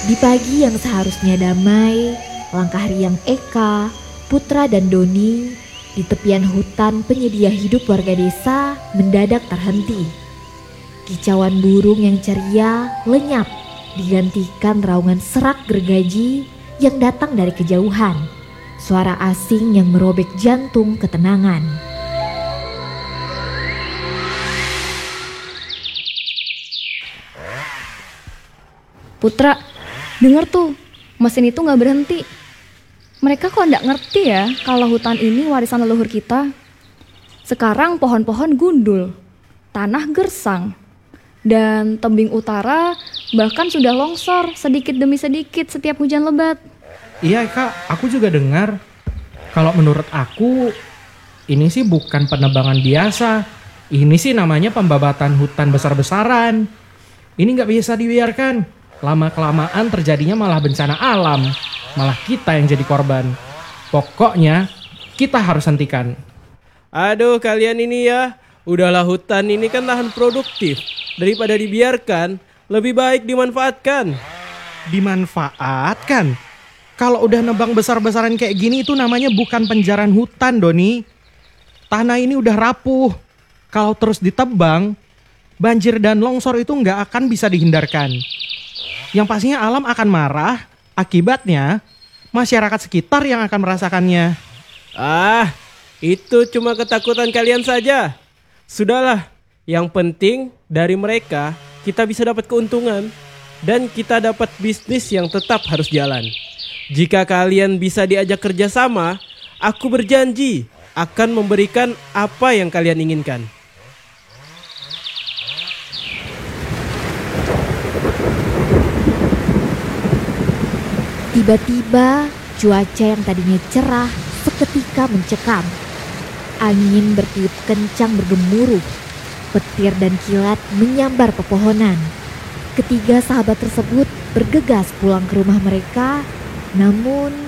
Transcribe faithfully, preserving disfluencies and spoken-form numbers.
Di pagi yang seharusnya damai, langkah riang Eka, Putra dan Doni di tepian hutan penyedia hidup warga desa mendadak terhenti. Kicauan burung yang ceria lenyap digantikan raungan serak gergaji yang datang dari kejauhan. Suara asing yang merobek jantung ketenangan. Putra, denger tuh, mesin itu gak berhenti. Mereka kok gak ngerti ya kalau hutan ini warisan leluhur kita. Sekarang pohon-pohon gundul, tanah gersang, dan tebing utara bahkan sudah longsor sedikit demi sedikit setiap hujan lebat. Iya Kak, aku juga dengar. Kalau menurut aku, ini sih bukan penebangan biasa. Ini sih namanya pembabatan hutan besar-besaran. Ini gak bisa dibiarkan. Lama-kelamaan terjadinya malah bencana alam. Malah kita yang jadi korban. Pokoknya kita harus hentikan. Aduh kalian ini ya, udahlah hutan ini kan lahan produktif. Daripada dibiarkan, lebih baik dimanfaatkan. Dimanfaatkan? Kalau udah nebang besar-besaran kayak gini itu namanya bukan penjaraan hutan, Doni. Tanah ini udah rapuh. Kalau terus ditebang, banjir dan longsor itu nggak akan bisa dihindarkan. Yang pastinya alam akan marah, akibatnya masyarakat sekitar yang akan merasakannya. Ah, itu cuma ketakutan kalian saja. Sudahlah, yang penting dari mereka kita bisa dapat keuntungan dan kita dapat bisnis yang tetap harus jalan. Jika kalian bisa diajak kerjasama, aku berjanji akan memberikan apa yang kalian inginkan. Tiba-tiba cuaca yang tadinya cerah seketika mencekam. Angin bertiup kencang bergemuruh. Petir dan kilat menyambar pepohonan. Ketiga sahabat tersebut bergegas pulang ke rumah mereka. Namun